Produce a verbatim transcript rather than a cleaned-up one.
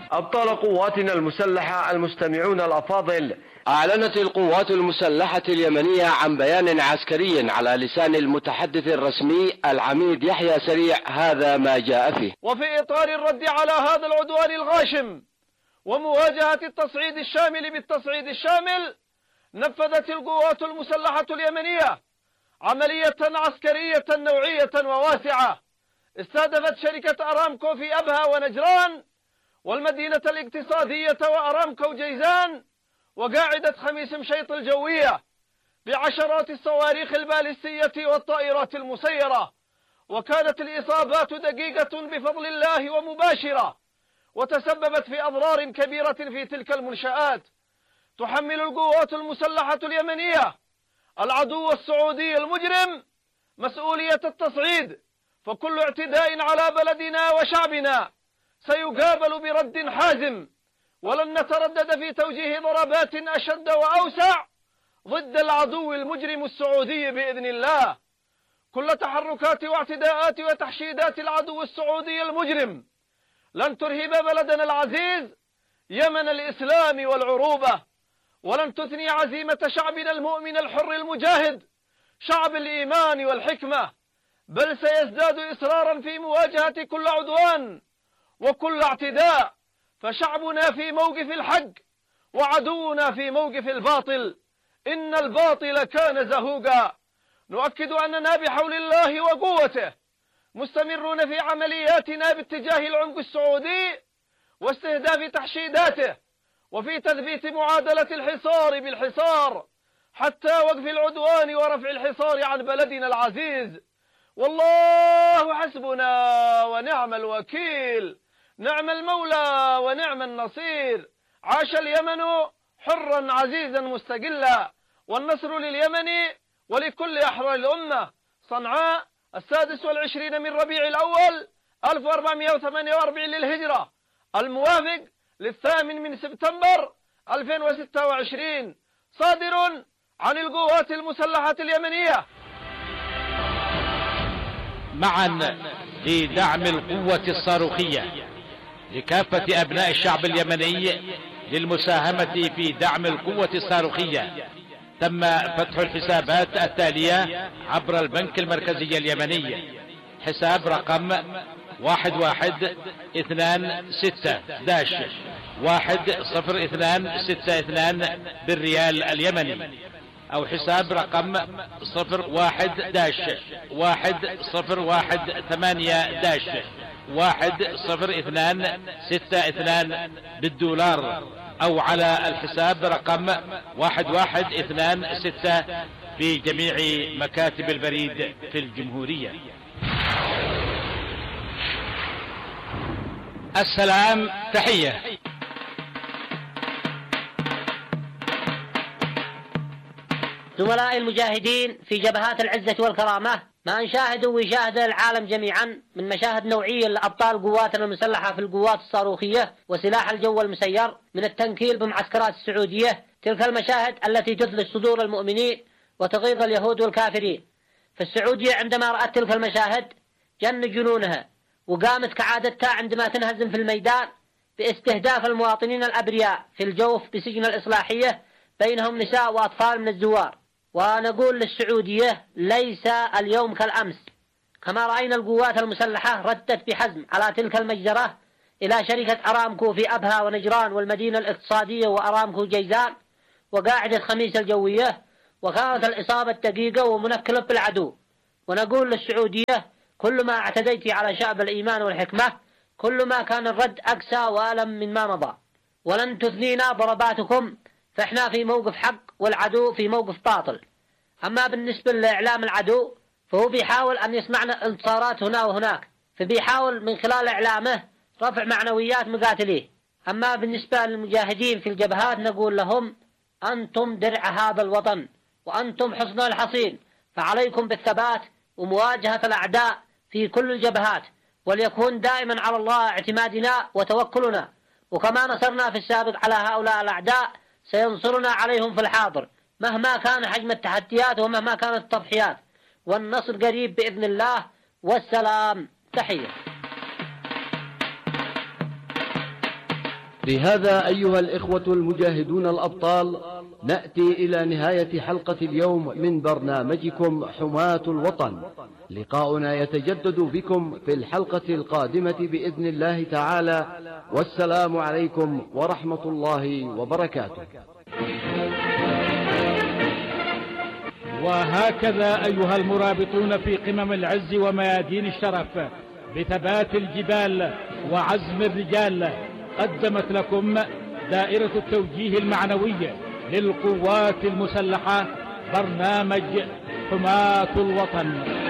أبطال قواتنا المسلحة المستمعون الأفاضل، أعلنت القوات المسلحة اليمنية عن بيان عسكري على لسان المتحدث الرسمي العميد يحيى سريع هذا ما جاء فيه. وفي إطار الرد على هذا العدوان الغاشم ومواجهة التصعيد الشامل بالتصعيد الشامل، نفذت القوات المسلحة اليمنية عملية عسكرية نوعية وواسعة استهدفت شركة أرامكو في أبها ونجران والمدينة الاقتصادية وأرامكو جيزان وقاعدة خميس مشيط الجوية بعشرات الصواريخ البالستية والطائرات المسيرة. وكانت الإصابات دقيقة بفضل الله ومباشرة، وتسببت في أضرار كبيرة في تلك المنشآت. تحمل القوات المسلحة اليمنية العدو السعودي المجرم مسؤولية التصعيد، فكل اعتداء على بلدنا وشعبنا سيقابل برد حازم، ولن نتردد في توجيه ضربات أشد وأوسع ضد العدو المجرم السعودي بإذن الله. كل تحركات واعتداءات وتحشيدات العدو السعودي المجرم لن ترهب بلدنا العزيز يمن الإسلام والعروبة، ولن تثني عزيمة شعبنا المؤمن الحر المجاهد شعب الإيمان والحكمة، بل سيزداد إصرارا في مواجهة كل عدوان وكل اعتداء، فشعبنا في موقف الحق وعدونا في موقف الباطل. إن الباطل كان زهوقا. نؤكد أننا بحول الله وقوته مستمرون في عملياتنا باتجاه العمق السعودي واستهداف تحشيداته، وفي تثبيت معادلة الحصار بالحصار حتى وقف العدوان ورفع الحصار عن بلدنا العزيز. والله حسبنا ونعم الوكيل، نعم المولى ونعم النصير. عاش اليمن حرا عزيزا مستقلا، والنصر لليمن ولكل أحرار الأمة. صنعاء السادس والعشرين من ربيع الأول ألف وأربعمائة وثمانية وأربعين للهجرة، الموافق للثامن من سبتمبر ألفين وستة وعشرين، صادر عن القوات المسلحة اليمنية. معا لدعم القوة الصاروخية لكافة أبناء الشعب اليمني للمساهمة في دعم القوة الصاروخية، تم فتح الحسابات التالية عبر البنك المركزي اليمني: حساب رقم واحد واحد اثنان ستة داش واحد صفر اثنان ستة اثنان بالريال اليمني، أو حساب رقم صفر واحد داش واحد صفر واحد ثمانية داش واحد صفر اثنان ستة اثنان بالدولار، أو على الحساب رقم واحد واحد اثنان ستة في جميع مكاتب البريد في الجمهورية. السلام تحية. زملاء المجاهدين في جبهات العزة والكرامة، ما نشاهد ويشاهد العالم جميعا من مشاهد نوعية لأبطال قواتنا المسلحة في القوات الصاروخية وسلاح الجو المسير من التنكيل بمعسكرات السعودية، تلك المشاهد التي تثلج صدور المؤمنين وتغيظ اليهود والكافرين. فالسعودية عندما رأت تلك المشاهد جن جنونها، وقامت كعادتها عندما تنهزم في الميدان باستهداف المواطنين الأبرياء في الجوف بسجن الإصلاحية، بينهم نساء وأطفال من الزوار. ونقول للسعودية ليس اليوم كالأمس، كما رأينا القوات المسلحة ردت بحزم على تلك المجزرة إلى شركة أرامكو في أبها ونجران والمدينة الاقتصادية وأرامكو جيزان وقاعدة خميس الجوية، وكانت الإصابة دقيقة ومنكلة بالعدو. ونقول للسعودية كل ما اعتديت على شعب الإيمان والحكمة كل ما كان الرد أقسى وألم من ما مضى، ولن تثنينا ضرباتكم، فإحنا في موقف حق والعدو في موقف باطل. أما بالنسبة لإعلام العدو فهو بيحاول أن يصنعنا انتصارات هنا وهناك، فبيحاول من خلال إعلامه رفع معنويات مقاتليه. أما بالنسبة للمجاهدين في الجبهات نقول لهم أنتم درع هذا الوطن وأنتم حصن الحصين، فعليكم بالثبات ومواجهة الأعداء في كل الجبهات، وليكون دائما على الله اعتمادنا وتوكلنا، وكما نصرنا في السابق على هؤلاء الأعداء سينصرنا عليهم في الحاضر مهما كان حجم التحديات ومهما كانت التضحيات، والنصر قريب بإذن الله. والسلام تحية. بهذا أيها الإخوة المجاهدون الأبطال نأتي إلى نهاية حلقة اليوم من برنامجكم حماة الوطن. لقاؤنا يتجدد بكم في الحلقة القادمة بإذن الله تعالى، والسلام عليكم ورحمة الله وبركاته. وهكذا أيها المرابطون في قمم العز وميادين الشرف بثبات الجبال وعزم الرجال، قدمت لكم دائرة التوجيه المعنوي للقوات المسلحة برنامج حماة الوطن.